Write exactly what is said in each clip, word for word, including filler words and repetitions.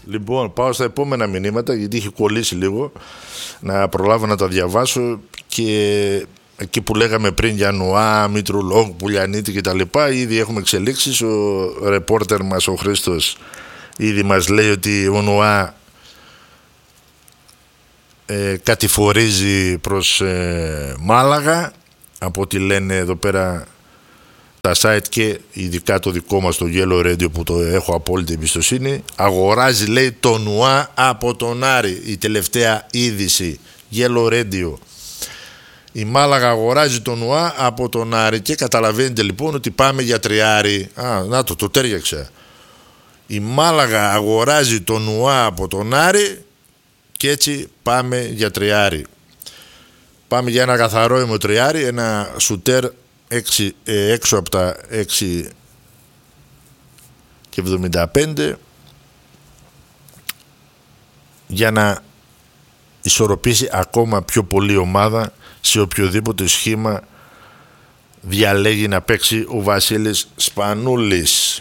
Λοιπόν, πάω στα επόμενα μηνύματα, γιατί έχει κολλήσει λίγο, να προλάβω να τα διαβάσω. Και εκεί που λέγαμε πριν για Νουά, Μητρουλόγ, Πουλιανίτη και τα λοιπά, ήδη έχουμε εξελίξεις. Ο ρεπόρτερ μας, ο Χρήστος, ήδη μας λέει ότι ο Νουά ε, κατηφορίζει προς ε, Μάλαγα, από ό,τι λένε εδώ πέρα τα site και ειδικά το δικό μας το Yellow Radio, που το έχω απόλυτη εμπιστοσύνη. Αγοράζει, λέει, το Νουά από τον Άρη. Η τελευταία είδηση, Yellow Radio. Η Μάλαγα αγοράζει το Νουά από τον Άρη και καταλαβαίνετε λοιπόν ότι πάμε για τριάρι. Α, να το, το τέριαξα. Η Μάλαγα αγοράζει το Νουά από τον Άρη και έτσι πάμε για τριάρι. Πάμε για ένα καθαρό ημοτριάρι, ένα σουτέρ έξι, ε, έξω από τα έξι και εβδομήντα πέντε, για να ισορροπήσει ακόμα πιο πολύ ομάδα σε οποιοδήποτε σχήμα διαλέγει να παίξει ο Βασίλης Σπανούλης.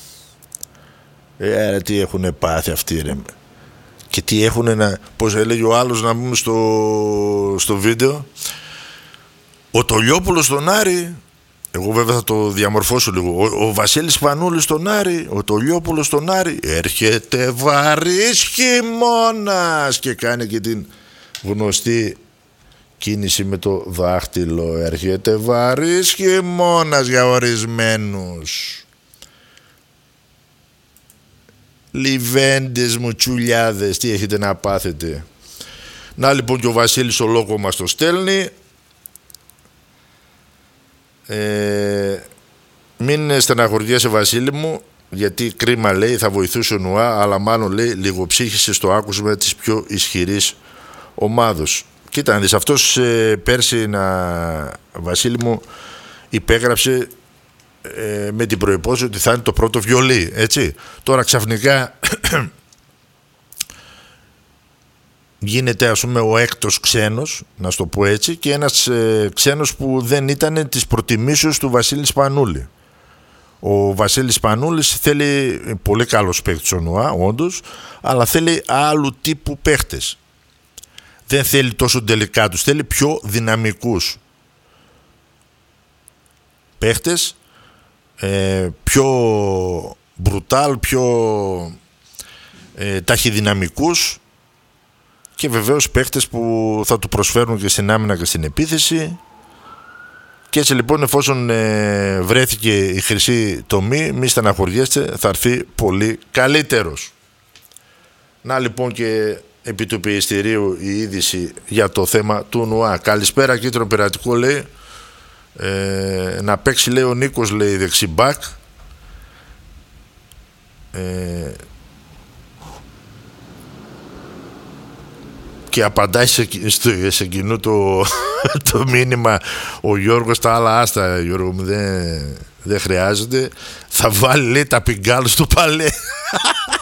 Ε, τι έχουνε πάθει αυτοί, ρε. Και τι έχουνε να... Πώς έλεγε ο άλλος, να μπούμε στο, στο βίντεο. Ο Τολιόπουλος στον Άρη. Εγώ βέβαια θα το διαμορφώσω λίγο. Ο, ο Βασίλης Σπανούλης στον Άρη. Ο Τολιόπουλος στον Άρη. Έρχεται βαρύς χειμώνας. Και κάνει και την γνωστή κίνηση με το δάχτυλο. Έρχεται βαρύς χειμώνας για ορισμένους. Λιβέντες μου, τσουλιάδες, τι έχετε να πάθετε. Να λοιπόν, και ο Βασίλης ο λόγο μας το στέλνει. ε, Μην στεναχωριέσαι, Βασίλη μου, γιατί κρίμα, λέει, θα βοηθούσε ο Νουά, αλλά μάλλον, λέει, λιγοψύχησε στο άκουσμα της πιο ισχυρής ομάδος. Κοίτα να δεις, αυτός ε, πέρσι, να, Βασίλη μου, υπέγραψε ε, με την προϋπόθεση ότι θα είναι το πρώτο βιολί, έτσι. Τώρα ξαφνικά γίνεται, ας πούμε, ο έκτος ξένος, να στο πω έτσι, και ένας ε, ξένος που δεν ήταν της προτιμήσεως του Βασίλη Σπανούλη. Ο Βασίλης Σπανούλης θέλει, πολύ καλός παίκτης ο Νουά, όντως, αλλά θέλει άλλου τύπου παίκτες. Δεν θέλει τόσο τελικά τους, θέλει πιο δυναμικούς παίκτες, ε, πιο μπρουτάλ, πιο ε, ταχυδυναμικούς, και βεβαίως παίκτες που θα του προσφέρουν και στην άμυνα και στην επίθεση. Και έτσι λοιπόν, εφόσον ε, βρέθηκε η χρυσή τομή, μη στεναχωριέστε, θα έρθει πολύ καλύτερος. Να λοιπόν, και επί του πιεστηρίου η είδηση για το θέμα του Νουά. Καλησπέρα, κίτρινο πειρατικό, λέει. Ε, να παίξει, λέει, ο Νίκος, λέει, δεξιμπάκ. Ε, και απαντάει σε, σε, σε κοινού το, το μήνυμα ο Γιώργος, τα άλλα άστα, Γιώργο μου, δεν, δεν χρειάζεται. Θα βάλει, λέει, τα πιγκάλου στο παλέ.